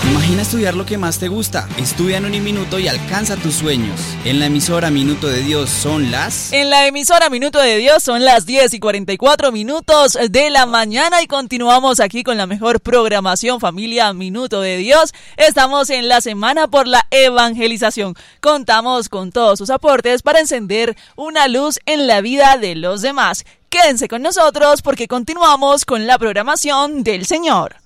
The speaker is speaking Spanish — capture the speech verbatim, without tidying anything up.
Imagina estudiar lo que más te gusta. Estudia en un minuto y alcanza tus sueños. En la emisora Minuto de Dios son las... En la emisora Minuto de Dios son las diez y cuarenta y cuatro minutos de la mañana y continuamos aquí con la mejor programación, familia Minuto de Dios. Estamos en la semana por la evangelización. Contamos con todos sus aportes para encender una luz en la vida de los demás. Quédense con nosotros porque continuamos con la programación del Señor.